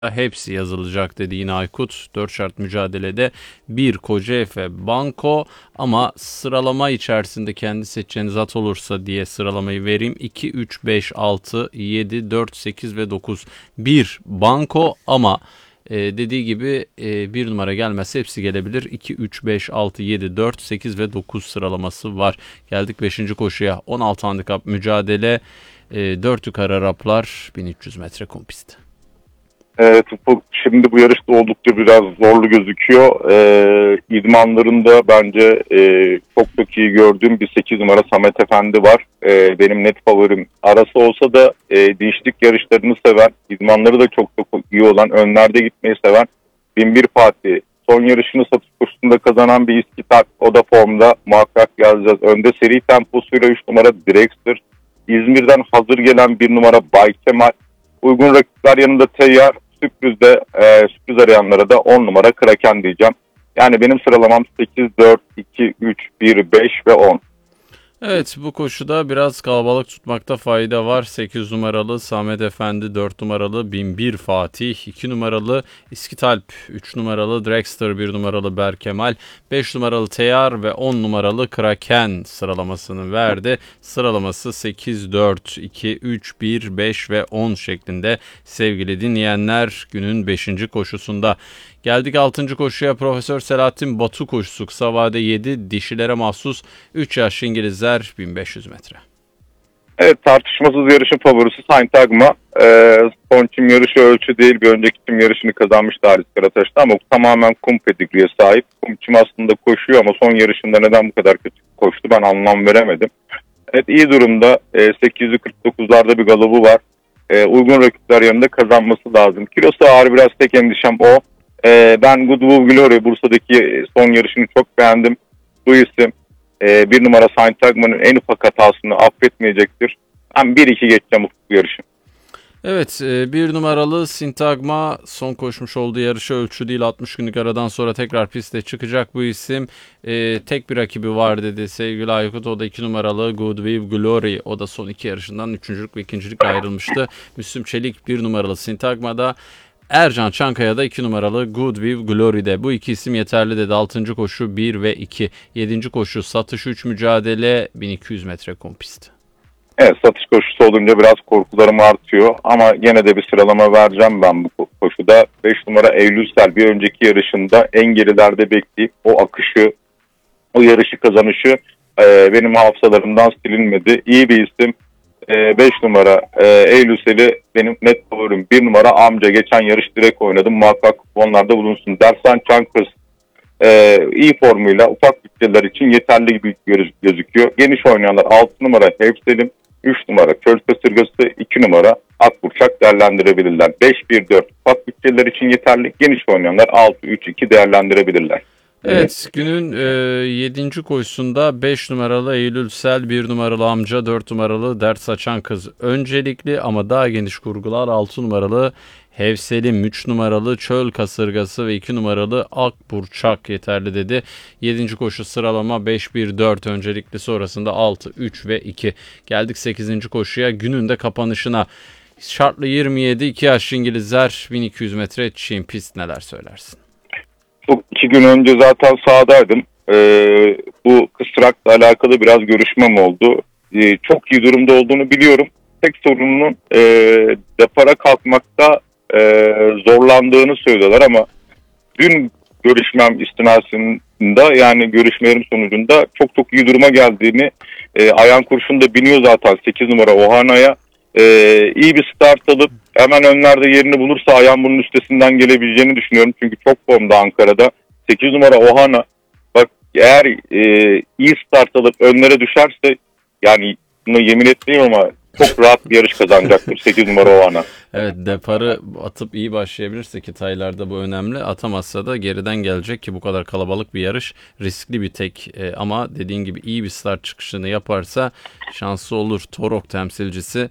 hepsi yazılacak dedi yine Aykut. 4 şart mücadelede bir Kocaefe Banko ama sıralama içerisinde kendi seçeceğiniz at olursa diye sıralamayı vereyim. 2, 3, 5, 6, 7, 4, 8 ve 9. 1 Banko ama dediği gibi bir numara gelmezse hepsi gelebilir. 2, 3, 5, 6, 7, 4, 8 ve 9 sıralaması var. Geldik 5. koşuya. 16 handikap mücadele. 4 yukarı Araplar 1300 metre kum pisti. Evet, şimdi bu yarışta oldukça biraz zorlu gözüküyor. İdmanlarında bence çok iyi gördüğüm bir 8 numara Samet Efendi var. Benim net favorim. Arası olsa da dişlik yarışlarını seven, idmanları da çok iyi olan, önlerde gitmeyi seven 1001 Fatih. Son yarışını satış koşusunda kazanan bir İskitar. O da formda, muhakkak yazacağız. Önde seri temposuyla 3 numara Drexler. İzmir'den hazır gelen 1 numara Bay Kemal. Uygun rakipler yanında Teyyar, sürpriz arayanlara da 10 numara Kraken diyeceğim. Yani benim sıralamam 8, 4, 2, 3, 1, 5 ve 10. Evet, bu koşuda biraz kalabalık tutmakta fayda var. 8 numaralı Samet Efendi, 4 numaralı 1001 Fatih, 2 numaralı İskitalp, 3 numaralı Drexler, 1 numaralı Berkemal, 5 numaralı Teyar ve 10 numaralı Kraken sıralamasını verdi. Sıralaması 8, 4, 2, 3, 1, 5 ve 10 şeklinde sevgili dinleyenler günün 5. koşusunda. Geldik 6. koşuya. Profesör Selahattin Batu koşusu. Kısa vade 7, dişilere mahsus 3 yaşlı İngilizler 1500 metre. Evet, tartışmasız yarışın favorisi Saint-Agma. Son çim yarışı ölçü değil, bir önceki çim yarışını kazanmıştı Halis Karataş'ta ama tamamen kum pedigriye sahip. Kum çim aslında koşuyor ama son yarışında neden bu kadar kötü koştu ben anlam veremedim. Evet, iyi durumda. 849'larda bir galobu var. Uygun rakipler yanında kazanması lazım. Kilosu ağır, biraz tek endişem o. Ben Good Will Glory Bursa'daki son yarışını çok beğendim. Bu isim 1 numara Saint-Agma'nın en ufak hatasını affetmeyecektir. Ben 1-2 geçeceğim bu yarışı. Evet, 1 numaralı Sintagma son koşmuş olduğu yarışı ölçü değil 60 günlük aradan sonra tekrar piste çıkacak bu isim. Tek bir rakibi var dedi sevgili Aykut, o da 2 numaralı Good Will Glory. O da son 2 yarışından 3. ve 2. ayrılmıştı. Müslüm Çelik 1 numaralı Sintagma'da, Ercan Çankaya'da 2 numaralı Good Will Glory'de. Bu iki isim yeterli dedi. 6. koşu 1 ve 2. 7. koşu satış 3 mücadele 1200 metre kum pist. Evet, satış koşusu olunca biraz korkularım artıyor ama gene de bir sıralama vereceğim ben bu koşuda. 5 numara Eylülsel bir önceki yarışında en gerilerde bekleyip o akışı, o yarışı kazanışı benim hafızalarımdan silinmedi. İyi bir isim. 5 numara Eylülsel'i benim net favorim. 1 numara Amca, geçen yarış direkt oynadım. Muhakkak kuponlarda bulunsun. Dersan Çankırı iyi formuyla ufak bütçeler için yeterli gibi gözüküyor. Geniş oynayanlar 6 numara Hevselim, 3 numara Köl Kasırgası, 2 numara Akburçak değerlendirebilirler. 5-1-4 ufak bütçeler için yeterli. Geniş oynayanlar 6-3-2 değerlendirebilirler. Evet, günün 7. koşusunda 5 numaralı Eylülsel, 1 numaralı Amca, 4 numaralı Dert Saçan Kız öncelikli ama daha geniş kurgular 6 numaralı Hevselim, 3 numaralı Çöl Kasırgası ve 2 numaralı Akburçak yeterli dedi. 7. koşu sıralama 5-1-4 öncelikli, sonrasında 6-3 ve 2. Geldik 8. koşuya, günün de kapanışına. Şartlı 27 2 yaşlı İngilizler 1200 metre çim pist, neler söylersin? 2 gün önce zaten sahadaydım. Bu kısrakla alakalı biraz görüşmem oldu. Çok iyi durumda olduğunu biliyorum. Tek sorunun depara kalkmakta zorlandığını söylüyorlar ama dün görüşmem istinasında, yani görüşmelerim sonucunda çok iyi duruma geldiğini, ayağın kurşunu biniyor zaten 8 numara Ohana'ya. İyi bir start alıp hemen önlerde yerini bulursa ayağın bunun üstesinden gelebileceğini düşünüyorum. Çünkü çok formda Ankara'da. 8 numara Ohana, bak eğer iyi start alıp önlere düşerse, yani bunu yemin etmeyeyim ama çok rahat bir yarış kazanacaktır 8 numara Ohana. Evet, deparı atıp iyi başlayabilirse ki taylarda bu önemli. Atamazsa da geriden gelecek ki bu kadar kalabalık bir yarış riskli bir tek. Ama dediğin gibi iyi bir start çıkışını yaparsa şansı olur. Torok temsilcisi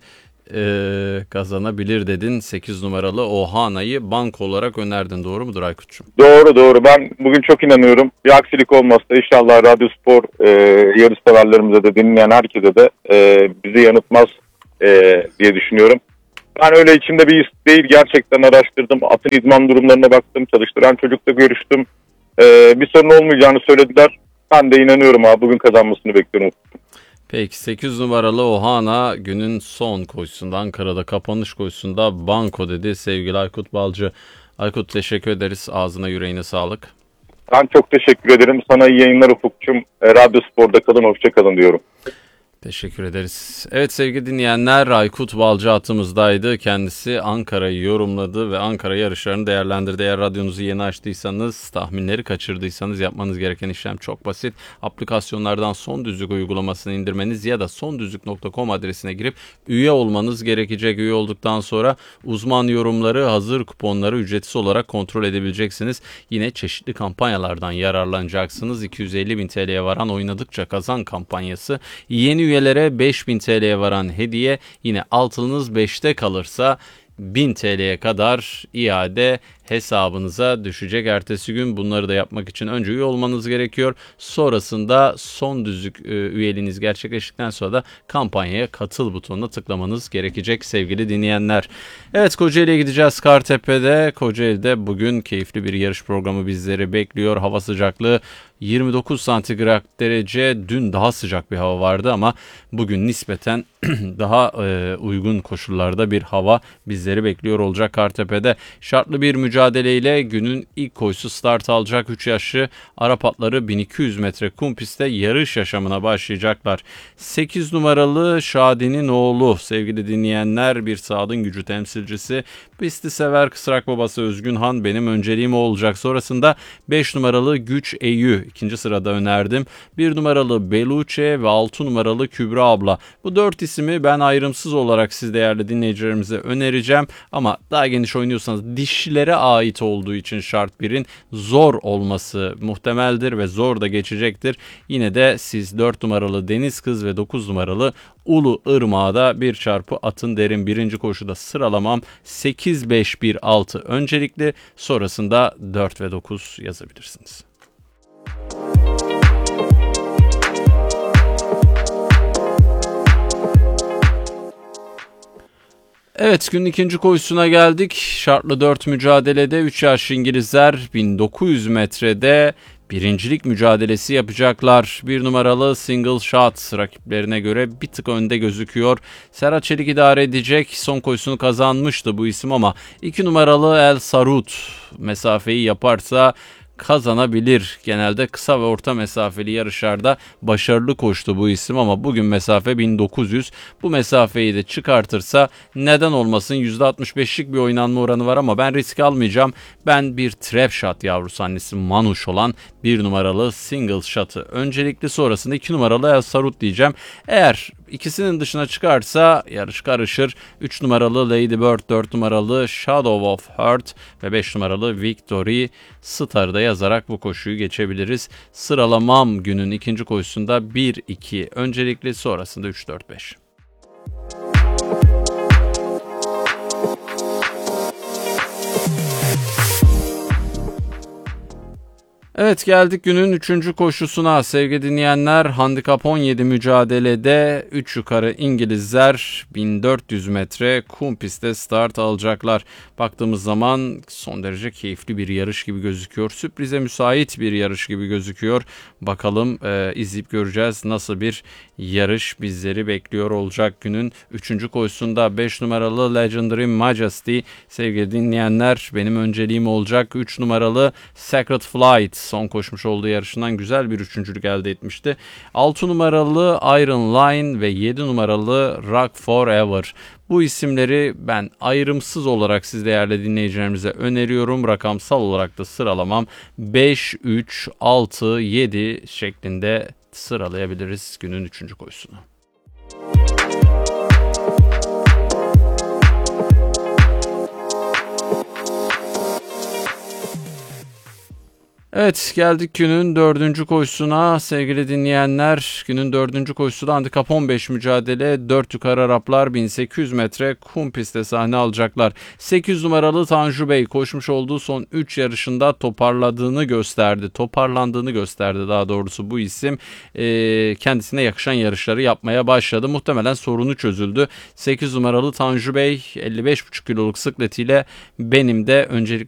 kazanabilir dedin. 8 numaralı Ohana'yı bank olarak önerdin. Doğru mudur Aykut'cum? Doğru. Ben bugün çok inanıyorum. Bir aksilik olmazsa inşallah Radyo Spor yarış severlerimize de, dinleyen herkese de bizi yanıltmaz diye düşünüyorum. Ben öyle içimde bir his değil, gerçekten araştırdım. Atın idman durumlarına baktım. Çalıştıran çocukla görüştüm. Bir sorun olmayacağını söylediler. Ben de inanıyorum abi. Bugün kazanmasını bekliyorum. Peki 8 numaralı Ohana günün son koşusunda, Ankara'da kapanış koşusunda banko dedi sevgili Aykut Balcı. Aykut, teşekkür ederiz. Ağzına yüreğine sağlık. Ben çok teşekkür ederim. Sana iyi yayınlar Ufuk'cum. Radyo Spor'da kalın, hoşça kalın diyorum. Teşekkür ederiz. Evet sevgili dinleyenler, Aykut Balcı atımızdaydı. Kendisi Ankara'yı yorumladı ve Ankara yarışlarını değerlendirdi. Eğer radyonuzu yeni açtıysanız, tahminleri kaçırdıysanız yapmanız gereken işlem çok basit. Aplikasyonlardan Son Düzlük uygulamasını indirmeniz ya da sondüzlük.com adresine girip üye olmanız gerekecek. Üye olduktan sonra uzman yorumları, hazır kuponları ücretsiz olarak kontrol edebileceksiniz. Yine çeşitli kampanyalardan yararlanacaksınız. 250.000 TL'ye varan oynadıkça kazan kampanyası. Yeni üyelere 5.000 TL'ye varan hediye, yine altınız 5'te kalırsa 1000 TL'ye kadar iade hesabınıza düşecek ertesi gün. Bunları da yapmak için önce üye olmanız gerekiyor. Sonrasında Son Düzlük üyeliğiniz gerçekleştikten sonra da kampanyaya katıl butonuna tıklamanız gerekecek sevgili dinleyenler. Evet, Kocaeli'ye gideceğiz Kartepe'de. Kocaeli'de bugün keyifli bir yarış programı bizleri bekliyor. Hava sıcaklığı 29 santigrat derece. Dün daha sıcak bir hava vardı ama bugün nispeten daha uygun koşullarda bir hava bizleri bekliyor olacak Kartepe'de. Şartlı bir mücadeleyle günün ilk koşusu start alacak. 3 yaşlı Arap atları 1200 metre kum pistte yarış yaşamına başlayacaklar. 8 numaralı Şadi'nin oğlu sevgili dinleyenler, bir sağdın gücü temsilcisi. Pisti sever kısrak babası Özgün Han benim önceliğim olacak. Sonrasında 5 numaralı Güç Eyü ikinci sırada önerdim. 1 numaralı Beluçe ve 6 numaralı Kübra abla. Bu 4 ismi ben ayrımsız olarak siz değerli dinleyicilerimize önereceğim. Ama daha geniş oynuyorsanız, dişilere ait olduğu için şart 1'in zor olması muhtemeldir ve zor da geçecektir. Yine de siz 4 numaralı Deniz Kız ve 9 numaralı Ulu Irmağı'da 1 çarpı atın derin. Birinci koşuda sıralamam 8-5-1-6 öncelikli, sonrasında 4 ve 9 yazabilirsiniz. Evet, günün ikinci koşusuna geldik. Şartlı 4 mücadelede 3 yaş İngilizler 1900 metrede birincilik mücadelesi yapacaklar. 1 numaralı Single Shot rakiplerine göre bir tık önde gözüküyor. Serhat Çelik idare edecek. Son koşusunu kazanmıştı bu isim ama 2 numaralı El Sarut mesafeyi yaparsa kazanabilir. Genelde kısa ve orta mesafeli yarışlarda başarılı koştu bu isim ama bugün mesafe 1900. Bu mesafeyi de çıkartırsa neden olmasın, %65'lik bir oynanma oranı var ama ben risk almayacağım. Ben bir trap shot yavrusu annesi Manuş olan 1 numaralı Single Shot'ı öncelikli, sonrasında 2 numaralı El Sarut diyeceğim. Eğer ikisinin dışına çıkarsa yarış karışır. 3 numaralı Lady Bird, 4 numaralı Shadow of Heart ve 5 numaralı Victory Star'da yazarak bu koşuyu geçebiliriz. Sıralamam günün ikinci koşusunda 1-2 öncelikli, sonrasında 3-4-5. Evet, geldik günün 3. koşusuna sevgili dinleyenler. Handikap 17 mücadelede 3 yukarı İngilizler 1400 metre kum pistte start alacaklar. Baktığımız zaman son derece keyifli bir yarış gibi gözüküyor. Sürprize müsait bir yarış gibi gözüküyor. Bakalım izleyip göreceğiz nasıl bir yarış bizleri bekliyor olacak günün 3. koşusunda. 5 numaralı Legendary Majesty sevgili dinleyenler benim önceliğim olacak. 3 numaralı Sacred Flight son koşmuş olduğu yarışından güzel bir üçüncülük elde etmişti. 6 numaralı Iron Line ve 7 numaralı Rock Forever. Bu isimleri ben ayrımsız olarak siz değerli dinleyicilerimize öneriyorum. Rakamsal olarak da sıralamam 5, 3, 6, 7 şeklinde sıralayabiliriz günün 3. koşusunu. Evet, geldik günün 4. koşusuna sevgili dinleyenler. Günün 4. koşusu handikap 15 mücadele 4 yukarı Araplar 1800 metre kum pistte sahne alacaklar. 8 numaralı Tanju Bey koşmuş olduğu son 3 yarışında toparlandığını gösterdi daha doğrusu bu isim. Kendisine yakışan yarışları yapmaya başladı. Muhtemelen sorunu çözüldü. 8 numaralı Tanju Bey 55,5 kiloluk sıkletiyle benim de öncelikle